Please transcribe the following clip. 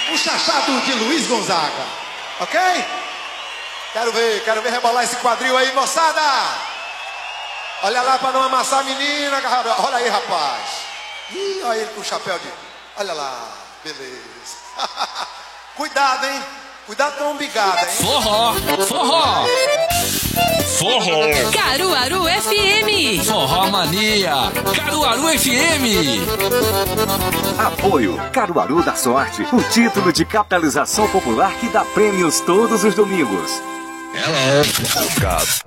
um chachado de Luiz Gonzaga. Ok? Quero ver rebolar esse quadril aí, moçada. Olha lá pra não amassar a menina. Olha aí, rapaz. Ih, olha ele com o chapéu de... Olha lá, beleza. Cuidado, hein? Cuidado com a umbigada, hein? Forró, forró. Forró. Caruaru FM. Forró Mania. Caruaru FM. Apoio Caruaru da Sorte, o título de capitalização popular que dá prêmios todos os domingos. Hello.